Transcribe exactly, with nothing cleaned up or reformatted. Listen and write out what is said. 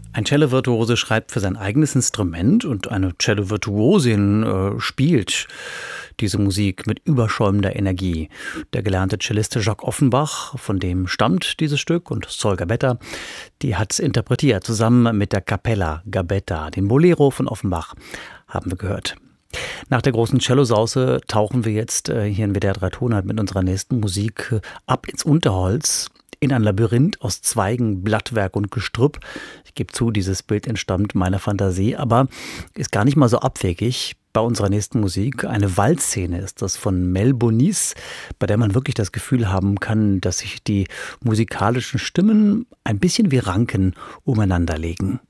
Ein Cello-Virtuose schreibt für sein eigenes Instrument und eine Cello-Virtuosin äh, spielt diese Musik mit überschäumender Energie. Der gelernte Celliste Jacques Offenbach, von dem stammt dieses Stück, und Sol Gabetta, die hat es interpretiert, zusammen mit der Capella Gabetta. Den Bolero von Offenbach haben wir gehört. Nach der großen Cellosauce tauchen wir jetzt äh, hier in W D R drei Tonart mit unserer nächsten Musik äh, ab ins Unterholz, in ein Labyrinth aus Zweigen, Blattwerk und Gestrüpp. Ich gebe zu, dieses Bild entstammt meiner Fantasie, aber ist gar nicht mal so abwegig. Bei unserer nächsten Musik, eine Waldszene ist das von Mel Bonis, bei der man wirklich das Gefühl haben kann, dass sich die musikalischen Stimmen ein bisschen wie Ranken umeinander legen.